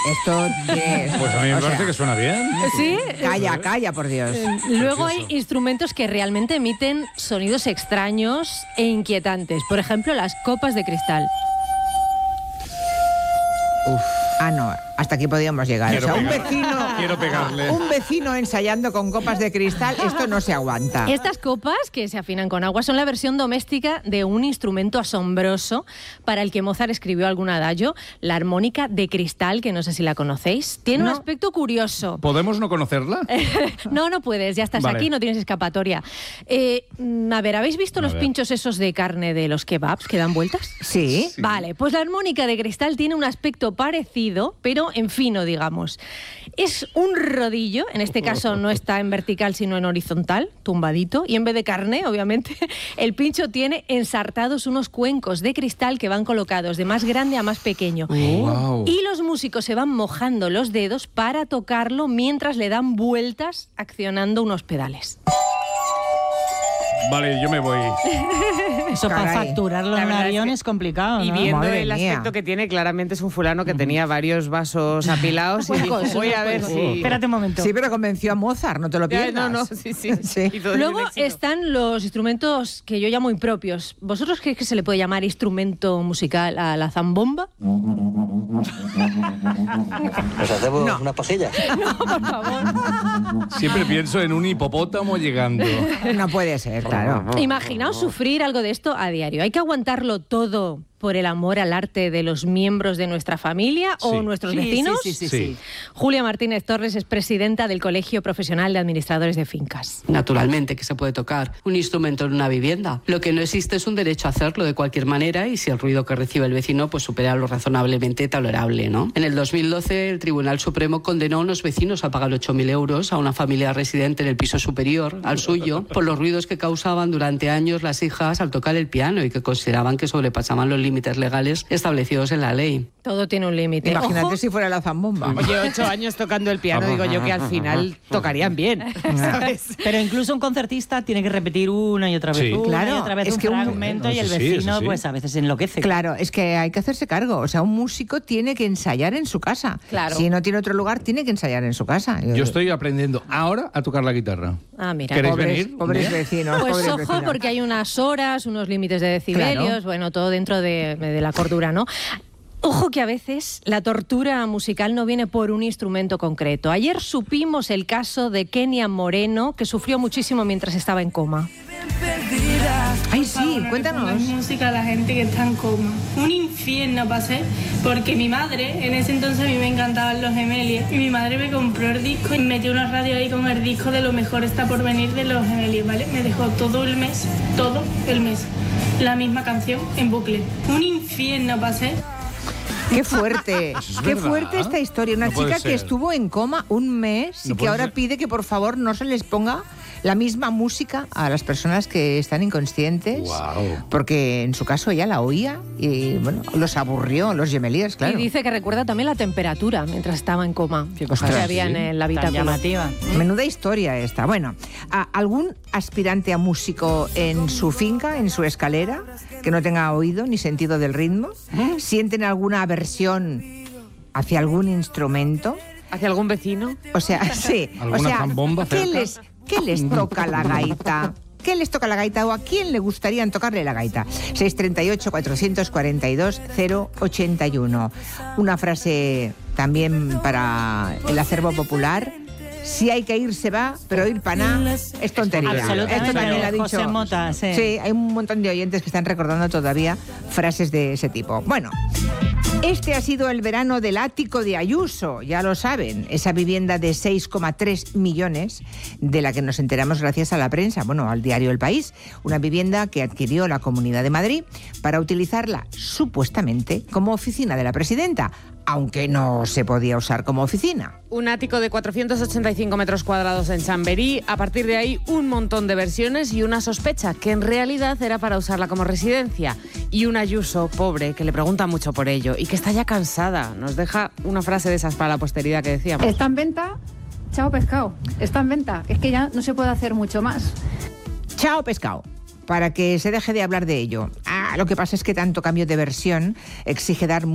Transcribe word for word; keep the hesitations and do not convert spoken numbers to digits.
Esto tiene... Pues a mí me o parece sea, que suena bien. ¿Sí? Calla, calla, por Dios. Luego hay Precioso. instrumentos que realmente emiten sonidos extraños e inquietantes. Por ejemplo, las copas de cristal. Uf. Ah, no, hasta aquí podíamos llegar. Quiero o sea, un pegar- vecino, Quiero pegarle. un vecino ensayando con copas de cristal, esto no se aguanta. Estas copas, que se afinan con agua, son la versión doméstica de un instrumento asombroso para el que Mozart escribió algún adagio, la armónica de cristal, que no sé si la conocéis. Tiene No. un aspecto curioso. ¿Podemos no conocerla? No, no puedes, ya estás Vale. aquí, no tienes escapatoria. Eh, mm, a ver, ¿habéis visto A los ver. pinchos esos de carne de los kebabs que dan vueltas? Sí. Vale, pues la armónica de cristal tiene un aspecto parecido, pero en fino, digamos. Es un rodillo, en este caso no está en vertical, sino en horizontal, tumbadito, y en vez de carne, obviamente, el pincho tiene ensartados unos cuencos de cristal que van colocados de más grande a más pequeño. Wow. Y los músicos se van mojando los dedos para tocarlo mientras le dan vueltas accionando unos pedales. Vale, yo me voy. Eso para Caray. facturarlo La en un verdad es avión que- es complicado, Y ¿no? viendo Madre el mía. aspecto que tiene, claramente es un fulano que tenía varios vasos apilados y dijo, Cuencos, voy a ver unos si... cuencos. Espérate un momento. Sí, pero convenció a Mozart, no te lo Ya, pierdas. no, no, sí, sí. Sí. Y todo en Luego el éxito. están los instrumentos que yo llamo impropios. ¿Vosotros creéis que se le puede llamar instrumento musical a la zambomba? ¿Nos hacemos No. unas pajillas? No, por favor. Siempre pienso en un hipopótamo llegando. No puede ser, claro. Imaginaos sufrir algo de esto a diario. ¿Hay que aguantarlo todo por el amor al arte de los miembros de nuestra familia o Sí. nuestros Sí, vecinos? sí, sí, sí, Sí. sí. Julia Martínez Torres es presidenta del Colegio Profesional de Administradores de Fincas. Naturalmente que se puede tocar un instrumento en una vivienda. Lo que no existe es un derecho a hacerlo de cualquier manera y si el ruido que recibe el vecino pues supera lo razonablemente tolerable, ¿no? En el dos mil doce el Tribunal Supremo condenó a unos vecinos a pagar ocho mil euros a una familia residente en el piso superior al suyo por los ruidos que causaban durante años las hijas al tocar el piano y que consideraban que sobrepasaban los límites legales establecidos en la ley. Todo tiene un límite. Imagínate Ojo, si fuera la zambomba. Oye, ocho años tocando el piano, digo yo que al final tocarían bien, ¿sabes? Pero incluso un concertista tiene que repetir una y otra vez Sí. una Claro, y otra vez es un que un- fragmento No, y el eso sí, eso vecino sí. pues a veces enloquece. Claro, es que hay que hacerse cargo. O sea, un músico tiene que ensayar en su casa. Claro. Si no tiene otro lugar, tiene que ensayar en su casa. Yo estoy aprendiendo ahora a tocar la guitarra. Ah, mira. ¿Queréis Pobres, venir? pobres vecinos. Pues pobres ojo, vecinos. porque hay unas horas, unos límites de decibelios, Claro. bueno, todo dentro de, de la cordura, ¿no? Ojo que a veces la tortura musical no viene por un instrumento concreto. Ayer supimos el caso de Kenia Moreno, que sufrió muchísimo mientras estaba en coma. Ay, sí, cuéntanos. Música a la gente que está en coma. Un infierno pasé, porque mi madre, en ese entonces a mí me encantaban los Gemeliers, y mi madre me compró el disco y metió una radio ahí con el disco de Lo mejor está por venir de los Gemeliers, ¿vale? Me dejó todo el mes, todo el mes, la misma canción en bucle. Un infierno pasé. Qué fuerte, es qué verdad. fuerte esta historia. Una No puede chica que ser. estuvo en coma un mes y No que puede ahora ser. pide que por favor no se les ponga la misma música a las personas que están inconscientes. Guau. Porque en su caso ella la oía y bueno, los aburrió, los Gemeliers, claro. Y dice que recuerda también la temperatura mientras estaba en coma. Qué que cosa, había sí. en el Tan habitáculo. llamativa. Menuda historia esta. Bueno, ¿a- ¿algún aspirante a músico en su finca, en su escalera, que no tenga oído ni sentido del ritmo? ¿Sienten alguna aversión hacia algún instrumento? ¿Hacia algún vecino? O sea, sí. O ¿Alguna sea, zambomba ¿qué cerca? les, ¿qué les toca la gaita? ¿Qué les toca la gaita o a quién le gustaría tocarle la gaita? seis tres ocho, cuatro cuatro dos, cero ocho uno. Una frase también para el acervo popular. Si hay que ir, se va, pero ir para nada es tontería. Absolutamente. Esto también lo ha dicho. José Mota, sí. Sí, hay un montón de oyentes que están recordando todavía frases de ese tipo. Bueno, este ha sido el verano del ático de Ayuso, ya lo saben, esa vivienda de seis coma tres millones de la que nos enteramos gracias a la prensa, bueno, al diario El País, una vivienda que adquirió la Comunidad de Madrid para utilizarla supuestamente como oficina de la presidenta, aunque no se podía usar como oficina. Un ático de cuatrocientos ochenta y cinco metros cuadrados en Chamberí. A partir de ahí, un montón de versiones y una sospecha que en realidad era para usarla como residencia. Y un Ayuso pobre que le pregunta mucho por ello y que está ya cansada. Nos deja una frase de esas para la posteridad que decíamos. Está en venta, chao pescado, está en venta. Es que ya no se puede hacer mucho más. Chao pescado, para que se deje de hablar de ello. Ah, lo que pasa es que tanto cambio de versión exige dar